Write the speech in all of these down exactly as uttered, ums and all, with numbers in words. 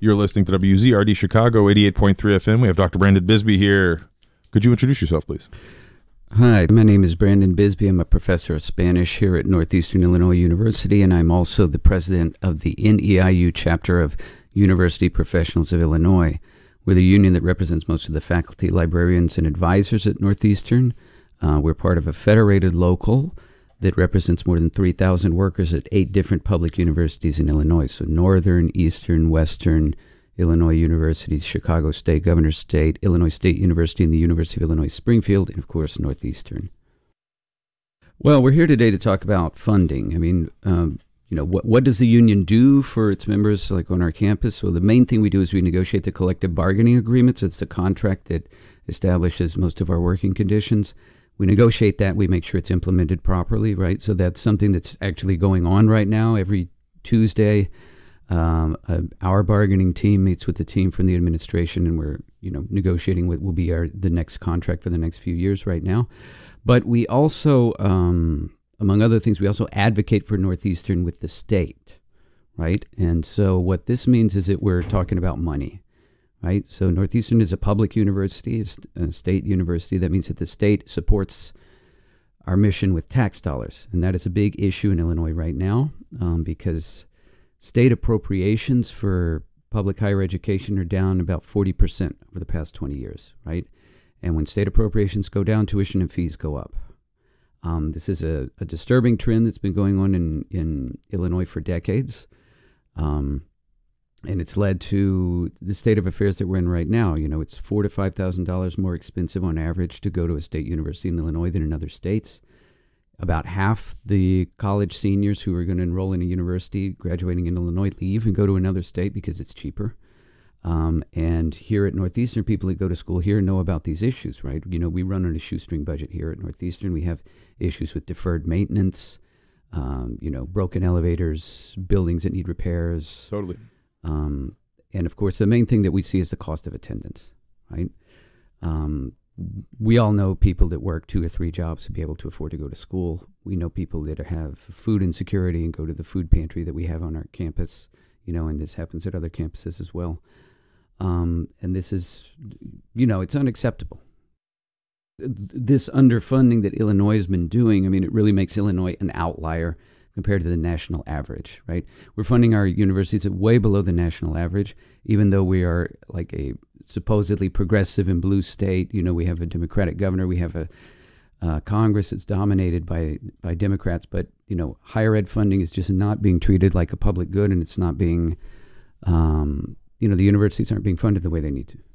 You're listening to W Z R D Chicago, eighty-eight point three F M. We have Doctor Brandon Bisbee here. Could you introduce yourself, please? Hi, my name is Brandon Bisbee. I'm a professor of Spanish here at Northeastern Illinois University, and I'm also the president of the N E I U chapter of University Professionals of Illinois. We're the union that represents most of the faculty, librarians, and advisors at Northeastern. Uh, we're part of a federated local that represents more than three thousand workers at eight different public universities in Illinois. So Northern, Eastern, Western Illinois universities, Chicago State, Governor's State, Illinois State University, and the University of Illinois Springfield, and of course Northeastern. Well, we're here today to talk about funding. I mean, um, you know, what what does the union do for its members, like on our campus? Well, the main thing we do is we negotiate the collective bargaining agreements. It's the contract that establishes most of our working conditions. We negotiate that. We make sure it's implemented properly, right? So that's something that's actually going on right now. Every Tuesday, um, uh, our bargaining team meets with the team from the administration, and we're, you know, negotiating what will be our the next contract for the next few years right now. But we also, um, among other things, we also advocate for Northeastern with the state, right? And so what this means is that we're talking about money. Right, so Northeastern is a public university, it's a state university. That means that the state supports our mission with tax dollars, and that is a big issue in Illinois right now um, because state appropriations for public higher education are down about forty percent over the past twenty years, right? And when state appropriations go down, tuition and fees go up. Um, this is a, a disturbing trend that's been going on in, in Illinois for decades. Um And it's led to the state of affairs that we're in right now. You know, it's four to five thousand dollars more expensive on average to go to a state university in Illinois than in other states. About half the college seniors who are going to enroll in a university graduating in Illinois leave and go to another state because it's cheaper. Um, and here at Northeastern, people that go to school here know about these issues, right? You know, we run on a shoestring budget here at Northeastern. We have issues with deferred maintenance, um, you know, broken elevators, buildings that need repairs. Totally. Um, and of course, the main thing that we see is the cost of attendance, right? Um, we all know people that work two or three jobs to be able to afford to go to school. We know people that have food insecurity and go to the food pantry that we have on our campus, you know, and this happens at other campuses as well. Um, and this is, you know, it's unacceptable. This underfunding that Illinois has been doing, I mean, it really makes Illinois an outlier compared to the national average, right? We're funding our universities at way below the national average, even though we are like a supposedly progressive and blue state. You know, we have a Democratic governor, we have a uh, Congress that's dominated by by Democrats, but, you know, higher ed funding is just not being treated like a public good, and it's not being, um, you know, the universities aren't being funded the way they need to.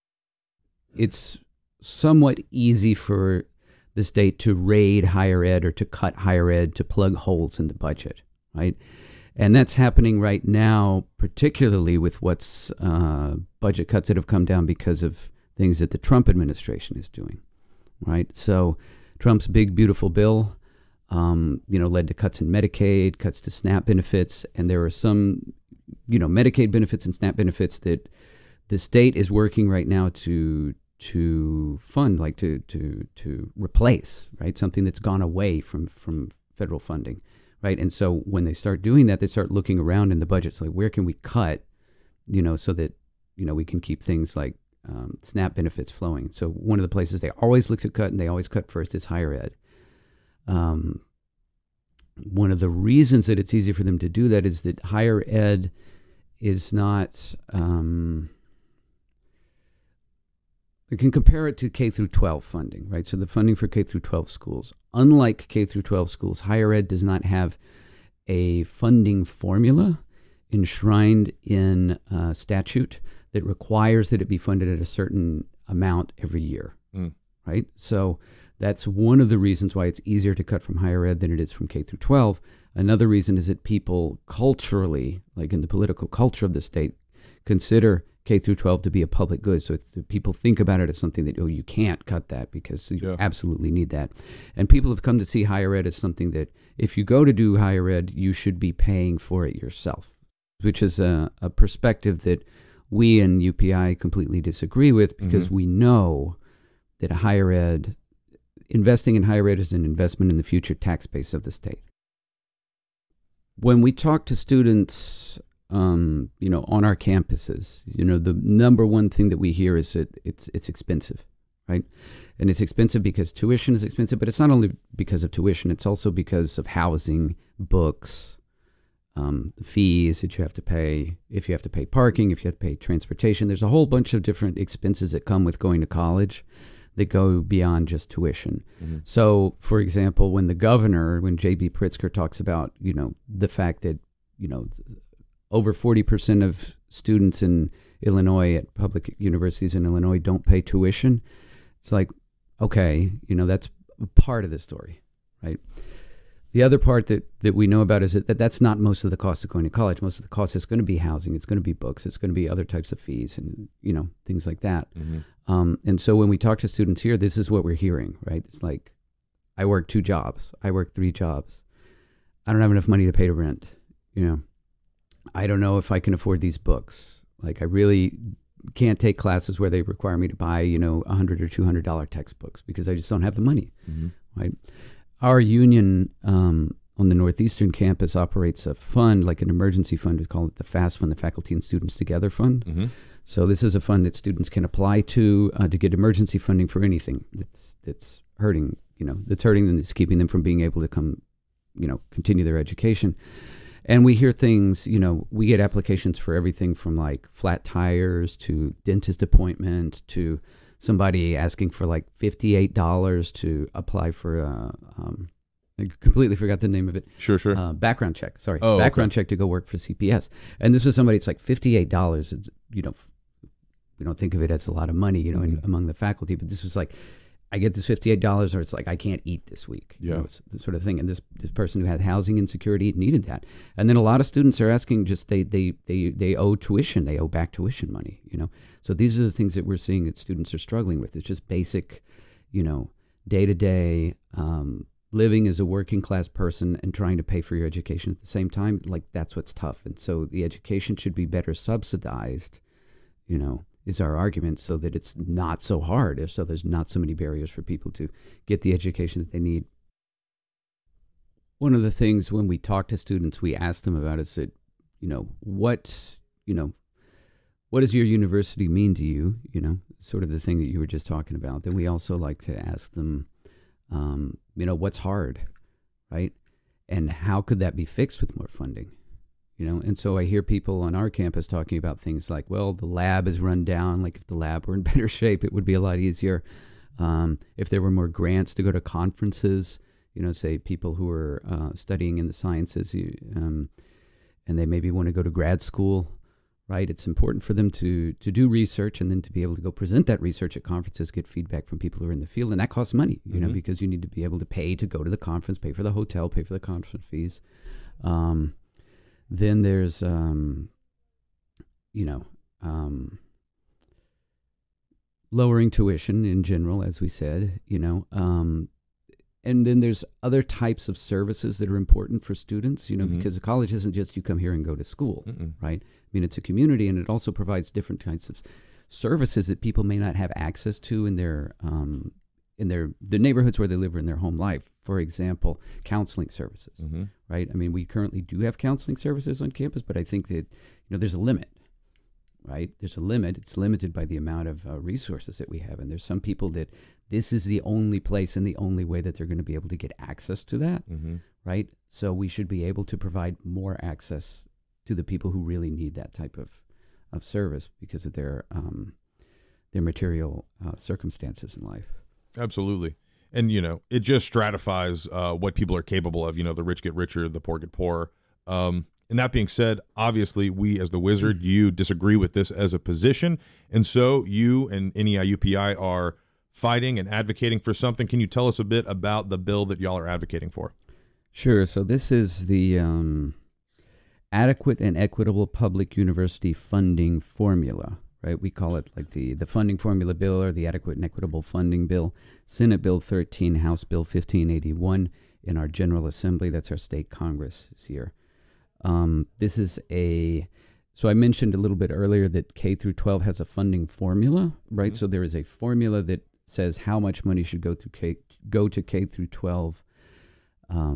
It's somewhat easy for the state to raid higher ed or to cut higher ed, to plug holes in the budget, right? And that's happening right now, particularly with what's uh, budget cuts that have come down because of things that the Trump administration is doing, right? So Trump's big, beautiful bill, um, you know, led to cuts in Medicaid, cuts to SNAP benefits, and there are some, you know, Medicaid benefits and SNAP benefits that the state is working right now to to fund, like to to to replace, right? Something that's gone away from, from federal funding, right? And so when they start doing that, they start looking around in the budgets, like where can we cut, you know, so that, you know, we can keep things like um, SNAP benefits flowing. So one of the places they always look to cut, and they always cut first, is higher ed. Um, one of the reasons that it's easy for them to do that is that higher ed is not... Um, We can compare it to K through twelve funding, right? So the funding for K through twelve schools. Unlike K through twelve schools, higher ed does not have a funding formula enshrined in uh, statute that requires that it be funded at a certain amount every year, mm. right? So that's one of the reasons why it's easier to cut from higher ed than it is from K through twelve. Another reason is that people culturally, like in the political culture of the state, consider K through twelve to be a public good. So it's, people think about it as something that, oh, you can't cut that because you yeah. absolutely need that. And people have come to see higher ed as something that if you go to do higher ed, you should be paying for it yourself, which is a, a perspective that we in U P I completely disagree with, because mm-hmm. we know that higher ed, investing in higher ed is an investment in the future tax base of the state. When we talk to students um, you know, on our campuses, you know, the number one thing that we hear is that it's it's expensive, right? And it's expensive because tuition is expensive, but it's not only because of tuition, it's also because of housing, books, um, fees that you have to pay, if you have to pay parking, if you have to pay transportation. There's a whole bunch of different expenses that come with going to college that go beyond just tuition. Mm-hmm. So, for example, when the governor, when J B Pritzker talks about, you know, the fact that, you know, over forty percent of students in Illinois at public universities in Illinois don't pay tuition, it's like, okay, you know, that's part of the story, right? The other part that, that we know about is that, that that's not most of the cost of going to college. Most of the cost is going to be housing. It's going to be books. It's going to be other types of fees and, you know, things like that. Mm-hmm. Um, and so when we talk to students here, this is what we're hearing, right? It's like, I work two jobs. I work three jobs. I don't have enough money to pay the rent. You know, I don't know if I can afford these books. Like, I really can't take classes where they require me to buy, you know, a hundred or two hundred dollar textbooks because I just don't have the money, mm-hmm. right? Our union um, on the Northeastern campus operates a fund, like an emergency fund. We call it the FAST Fund, the Faculty and Students Together Fund. Mm-hmm. So this is a fund that students can apply to uh, to get emergency funding for anything that's that's hurting, you know, that's hurting them, that's keeping them from being able to come, you know, continue their education. And we hear things, you know, we get applications for everything from like flat tires to dentist appointment to somebody asking for like fifty-eight dollars to apply for a, um, I completely forgot the name of it. Sure, sure. Uh, background check, sorry. Oh, background okay. check to go work for C P S. And this was somebody, it's like fifty-eight dollars. It's, you know, we don't think of it as a lot of money, you know, mm-hmm. in, among the faculty, but this was like, I get this fifty-eight dollars, or it's like, I can't eat this week. Yeah. You know, it's the sort of thing. And this, this person who had housing insecurity needed that. And then a lot of students are asking just, they, they, they, they owe tuition. They owe back tuition money, you know? So these are the things that we're seeing that students are struggling with. It's just basic, you know, day to day, um, living as a working class person and trying to pay for your education at the same time. Like, that's what's tough. And so the education should be better subsidized, you know, is our argument, so that it's not so hard, so there's not so many barriers for people to get the education that they need. One of the things when we talk to students, we ask them about is that, you know, what, you know, what does your university mean to you? You know, sort of the thing that you were just talking about. Then we also like to ask them, um, you know, what's hard, right? And how could that be fixed with more funding? You know, and so I hear people on our campus talking about things like, well, the lab is run down. Like, if the lab were in better shape, it would be a lot easier. Um, if there were more grants to go to conferences, you know, say people who are uh, studying in the sciences, um, and they maybe want to go to grad school, right? It's important for them to to do research and then to be able to go present that research at conferences, get feedback from people who are in the field, and that costs money, you mm-hmm. know, because you need to be able to pay to go to the conference, pay for the hotel, pay for the conference fees. Um, Then there's, um, you know, um, lowering tuition in general, as we said, you know. Um, and then there's other types of services that are important for students, you know, mm-hmm. because college isn't just you come here and go to school, Mm-mm. right? I mean, it's a community, and it also provides different kinds of services that people may not have access to in their um, in their the neighborhoods where they live or in their home life. For example, counseling services, mm-hmm. right? I mean, we currently do have counseling services on campus, but I think that, you know, there's a limit, right? There's a limit. It's limited by the amount of uh, resources that we have. And there's some people that this is the only place and the only way that they're going to be able to get access to that, mm-hmm. right? So we should be able to provide more access to the people who really need that type of, of service because of their, um, their material uh, circumstances in life. Absolutely. And, you know, it just stratifies uh, what people are capable of. You know, the rich get richer, the poor get poorer. Um, and that being said, obviously, we as the Wizard, you disagree with this as a position. And so you and N E I U P I are fighting and advocating for something. Can you tell us a bit about the bill that y'all are advocating for? Sure. So this is the um, Adequate and Equitable Public University Funding Formula. Right, we call it like the, the funding formula bill or the adequate and equitable funding bill. Senate Bill thirteen, House Bill fifteen eighty-one in our General Assembly. That's our state Congress is here. Um, this is a, so I mentioned a little bit earlier that K through twelve has a funding formula, right? Mm-hmm. So there is a formula that says how much money should go through K, go to K through twelve um,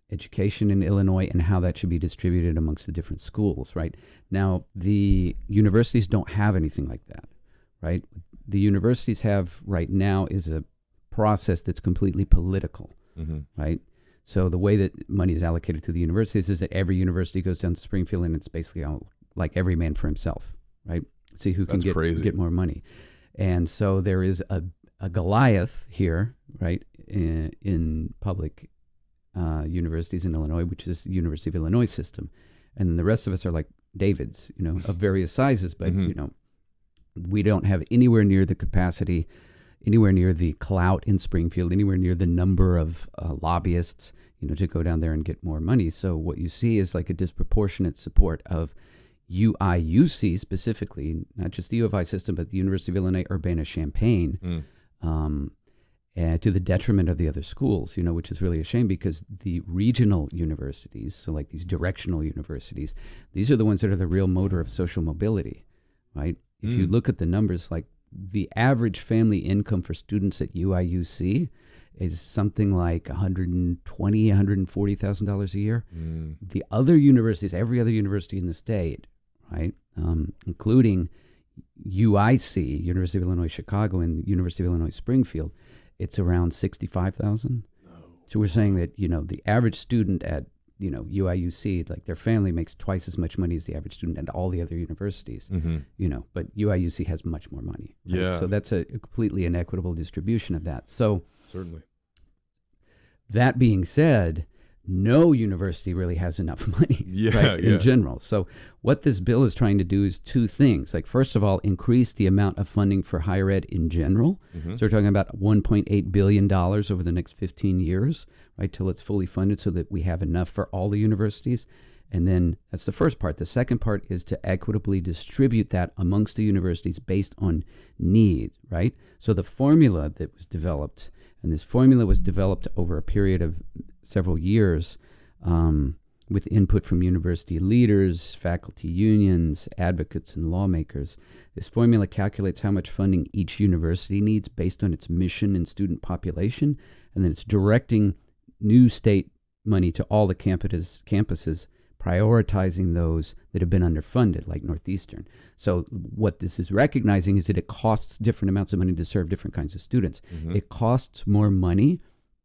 education in Illinois and how that should be distributed amongst the different schools, right? Now, the universities don't have anything like that, right? The universities have right now is a process that's completely political, mm-hmm. right? So the way that money is allocated to the universities is that every university goes down to Springfield and it's basically all, like every man for himself, right? See who can get, get more money. And so there is a, a Goliath here, right, in, in public uh, universities in Illinois, which is the University of Illinois system. And then the rest of us are like Davids, you know, of various sizes, but, mm-hmm. you know, we don't have anywhere near the capacity, anywhere near the clout in Springfield, anywhere near the number of uh, lobbyists, you know, to go down there and get more money. So what you see is like a disproportionate support of U I U C specifically, not just the U of I system, but the University of Illinois Urbana-Champaign, mm. um, and to the detriment of the other schools, you know, which is really a shame because the regional universities, so like these directional universities, these are the ones that are the real motor of social mobility, right? If mm. you look at the numbers, like the average family income for students at U I U C is something like one hundred twenty thousand dollars, one hundred forty thousand dollars a year. Mm. The other universities, every other university in the state, right, um, including U I C, University of Illinois Chicago, and University of Illinois Springfield, it's around sixty-five thousand dollars. No. So we're saying that, you know, the average student at, you know, U I U C, like their family makes twice as much money as the average student at all the other universities, mm-hmm. you know, but U I U C has much more money. Right? Yeah. So that's a, a completely inequitable distribution of that. So certainly. That being said, no university really has enough money yeah, right, yeah. in general. So what this bill is trying to do is two things. Like, first of all, increase the amount of funding for higher ed in general. Mm-hmm. So we're talking about one point eight billion dollars over the next fifteen years, right, till it's fully funded so that we have enough for all the universities. And then that's the first part. The second part is to equitably distribute that amongst the universities based on need, right? So the formula that was developed, and this formula was developed over a period of several years um, with input from university leaders, faculty unions, advocates, and lawmakers. This formula calculates how much funding each university needs based on its mission and student population, and then it's directing new state money to all the campus, campuses, prioritizing those that have been underfunded, like Northeastern. So what this is recognizing is that it costs different amounts of money to serve different kinds of students. Mm-hmm. It costs more money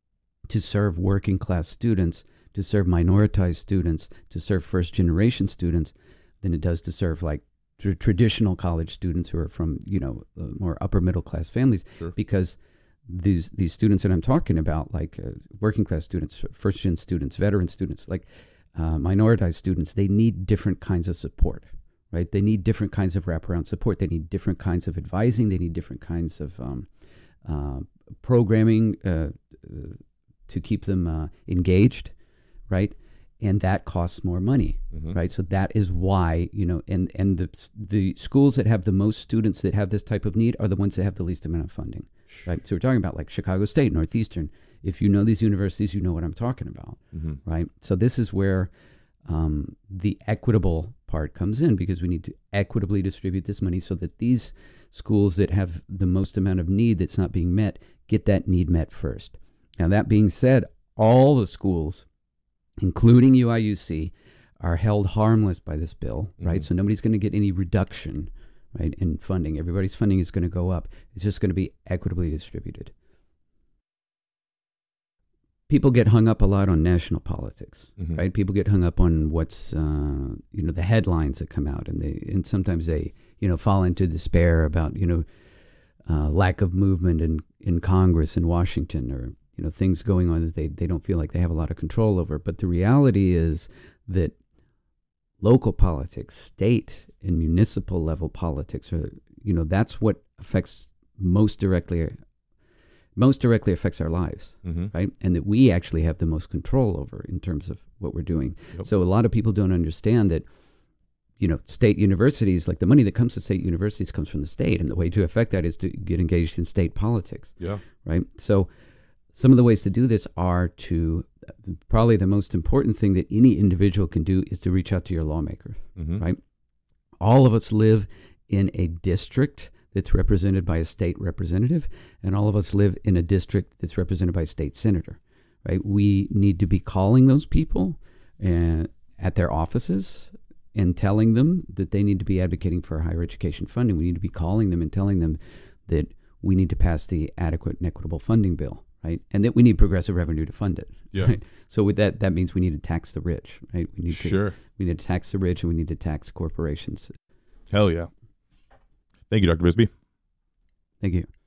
to serve working class students, to serve minoritized students, to serve first generation students than it does to serve like tr- traditional college students who are from, you know, uh, more upper middle class families. Sure. Because these these students that I'm talking about, like uh, working class students, first gen students, veteran students, like uh, minoritized students, they need different kinds of support, right? They need different kinds of wraparound support. They need different kinds of advising. They need different kinds of um, uh, programming uh, uh, to keep them uh, engaged, right? And that costs more money, mm-hmm. right? So that is why, you know, and, and the the schools that have the most students that have this type of need are the ones that have the least amount of funding, right? So we're talking about like Chicago State, Northeastern. If you know these universities, you know what I'm talking about, mm-hmm. right? So this is where um, the equitable part comes in, because we need to equitably distribute this money so that these schools that have the most amount of need that's not being met get that need met first. Now, that being said, all the schools, including U I U C, are held harmless by this bill, mm-hmm. right? So nobody's going to get any reduction, right, in funding. Everybody's funding is going to go up. It's just going to be equitably distributed. People get hung up a lot on national politics, mm-hmm. right? People get hung up on what's, uh, you know, the headlines that come out, and they and sometimes they, you know, fall into despair about, you know, uh, lack of movement in, in Congress in Washington, or you know, things going on that they, they don't feel like they have a lot of control over. But the reality is that local politics, state and municipal level politics, are, you know, that's what affects most directly, most directly affects our lives, mm-hmm. right? And that we actually have the most control over in terms of what we're doing. Yep. So a lot of people don't understand that, you know, state universities, like the money that comes to state universities comes from the state. And the way to affect that is to get engaged in state politics. Yeah. Right. So some of the ways to do this are to, probably the most important thing that any individual can do is to reach out to your lawmaker, mm-hmm. right? All of us live in a district that's represented by a state representative, and all of us live in a district that's represented by a state senator, right? We need to be calling those people uh, at their offices and telling them that they need to be advocating for higher education funding. We need to be calling them and telling them that we need to pass the adequate and equitable funding bill, right? And that we need progressive revenue to fund it. Yeah. Right? So with that, that means we need to tax the rich, right? We need to Sure. we need to tax the rich, and we need to tax corporations. Hell yeah. Thank you, Doctor Bisbee. Thank you.